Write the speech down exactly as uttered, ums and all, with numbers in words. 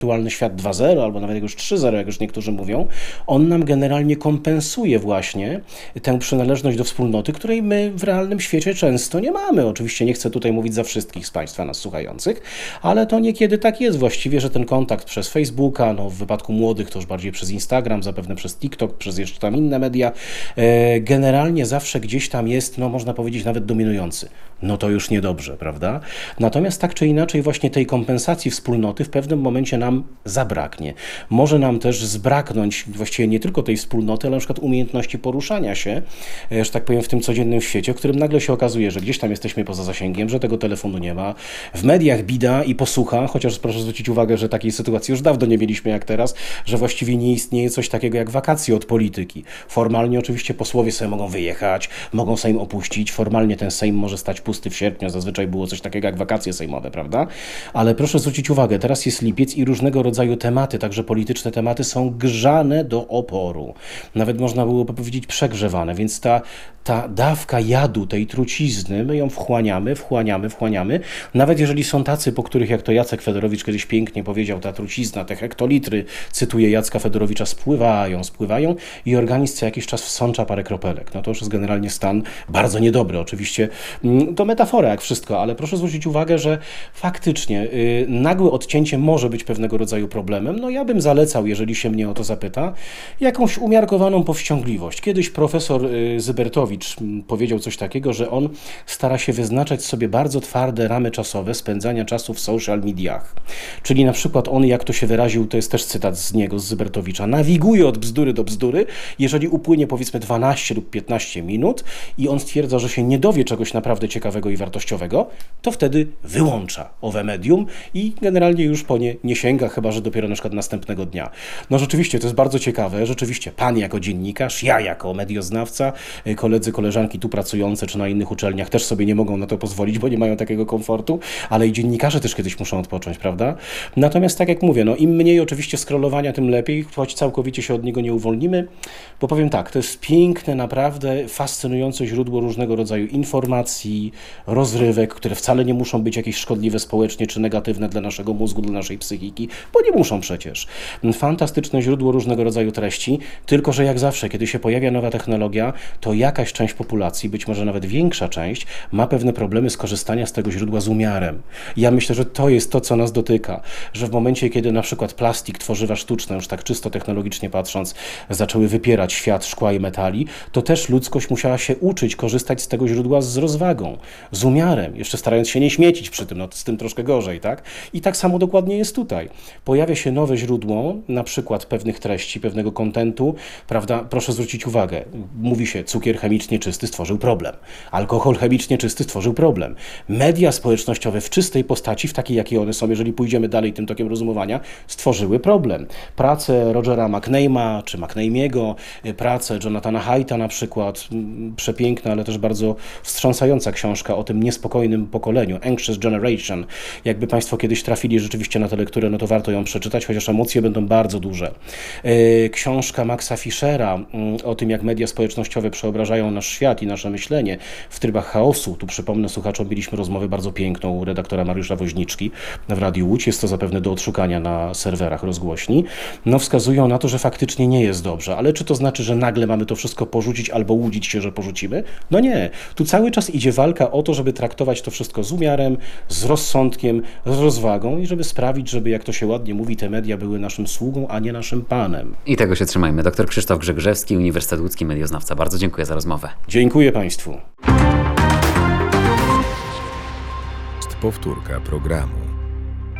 wirtualny świat dwa zero, albo nawet jak już trzy zero, jak już niektórzy mówią, on nam generalnie kompensuje właśnie tę przynależność do wspólnoty, której my w realnym świecie często nie mamy. Oczywiście nie chcę tutaj mówić za wszystkich z Państwa nas słuchających, ale to niekiedy tak jest właściwie, że ten kontakt przez Facebooka, no w wypadku młodych to już bardziej przez Instagram, zapewne przez TikTok, przez jeszcze tam inne media, e, generalnie zawsze gdzieś tam jest, no można powiedzieć nawet dominujący. No to już niedobrze, prawda? Natomiast tak czy inaczej właśnie tej kompensacji wspólnoty w pewnym momencie nam zabraknie. Może nam też zbraknąć właściwie nie tylko tej wspólnoty, ale na przykład umiejętności poruszania się, że tak powiem, w tym codziennym świecie, w którym nagle się okazuje, że gdzieś tam jesteśmy poza zasięgiem, że tego telefonu nie ma. W mediach bida i posłucha, chociaż proszę zwrócić uwagę, że takiej sytuacji już dawno nie mieliśmy jak teraz, że właściwie nie istnieje coś takiego jak wakacje od polityki. Formalnie oczywiście posłowie sobie mogą wyjechać, mogą Sejm opuścić, formalnie ten Sejm może stać pusty w sierpniu, zazwyczaj było coś takiego jak wakacje sejmowe, prawda? Ale proszę zwrócić uwagę, teraz jest lipiec i różnego rodzaju tematy, także polityczne tematy są grzane do oporu. Nawet można byłoby powiedzieć przegrzewane, więc ta, ta dawka jadu, tej trucizny, my ją wchłaniamy, wchłaniamy, wchłaniamy. Nawet jeżeli są tacy, po których, jak to Jacek Fedorowicz kiedyś pięknie powiedział, ta trucizna, te hektolitry, cytuję Jacka Fedorowicza, spływają, spływają i organizm co jakiś czas wsącza parę kropelek. No to już jest generalnie stan bardzo niedobry. Oczywiście to metafora jak wszystko, ale proszę zwrócić uwagę, że faktycznie yy, nagłe odcięcie może być pewnego rodzaju problemem. No ja bym zalecał, jeżeli się mnie o to zapyta, jakąś umiarkowaną powściągliwość. Kiedyś profesor yy, Zybertowicz yy, powiedział coś takiego, że on stara się wyznaczać sobie bardzo twarde ramy czasowe spędzania czasu w social mediach. Czyli na przykład on, jak to się wyraził, to jest też cytat z niego, z Zybertowicza, nawiguje od bzdury do bzdury, jeżeli upłynie powiedzmy dwanaście lub piętnaście minut i on stwierdza, że się nie dowie czegoś naprawdę ciekawego i wartościowego, to wtedy wyłącza owe medium i generalnie już po nie nie sięga, chyba że dopiero na przykład następnego dnia. No rzeczywiście, to jest bardzo ciekawe, rzeczywiście pan jako dziennikarz, ja jako medioznawca, koledzy, koleżanki tu pracujące czy na innych uczelniach też sobie nie mogą na to pozwolić, bo nie mają takiego komfortu, ale i dziennikarze też kiedyś muszą odpocząć, prawda? Natomiast tak jak mówię, no im mniej oczywiście scrollowania, tym lepiej, choć całkowicie się od niego nie uwolnimy, bo powiem tak, to jest piękne, naprawdę fascynujące źródło różnego rodzaju informacji, rozrywek, które wcale nie muszą być jakieś szkodliwe społecznie czy negatywne dla naszego mózgu, dla naszej psychiki, bo nie muszą przecież. Fantastyczne źródło różnego rodzaju treści, tylko że jak zawsze, kiedy się pojawia nowa technologia, to jakaś część populacji, być może nawet większa część, ma pewne problemy z korzystania z tego źródła z umiarem. Ja myślę, że to jest to, co nas dotyka, że w momencie, kiedy na przykład plastik, tworzywa sztuczne, już tak czysto technologicznie patrząc, zaczęły wypierać świat szkła i metali, to też ludzkość musiała się uczyć korzystać z tego źródła z rozwagą, z umiarem, jeszcze starając się nie śmiecić przy tym, no z tym troszkę gorzej, tak? I tak samo dokładnie jest tutaj. Pojawia się nowe źródło, na przykład pewnych treści, pewnego kontentu, prawda? Proszę zwrócić uwagę, mówi się, cukier chemicznie czysty stworzył problem, alkohol chemicznie czysty stworzył problem. Media społecznościowe w czystej postaci, w takiej, jakiej one są, jeżeli pójdziemy dalej tym tokiem rozumowania, stworzyły problem. Prace Rogera McName'a, czy McNamego, pracę Jonathana Haidta na przykład, przepiękna, ale też bardzo wstrząsająca książka o tym niespokojnym pokoleniu, Anxious Generation. Jakby Państwo kiedyś trafili rzeczywiście na tę lekturę, no to warto ją przeczytać, chociaż emocje będą bardzo duże. Książka Maxa Fischera o tym, jak media społecznościowe przeobrażają nasz świat i nasze myślenie w trybach chaosu. Tu przypomnę słuchaczom, mieliśmy rozmowę bardzo piękną u redaktora Mariusza Woźniczki w Radiu Łódź. Jest to zapewne do odszukania na serwerach rozgłośni. No wskazują na to, że faktycznie nie jest dobrze. Ale czy to znaczy, że nagle mamy to wszystko porzucić albo łudzić się, że porzucimy? No nie. Tu cały czas idzie walka o to, żeby traktować to wszystko z umiarem, z rozsądkiem, z rozwagą i żeby sprawić, żeby, jak to się ładnie mówi, te media były naszym sługą, a nie naszym panem. I tego się trzymajmy. Doktor Krzysztof Grzegrzewski, Uniwersytet Łódzki, medioznawca. Bardzo dziękuję za rozmowę. Dziękuję Państwu. Powtórka programu.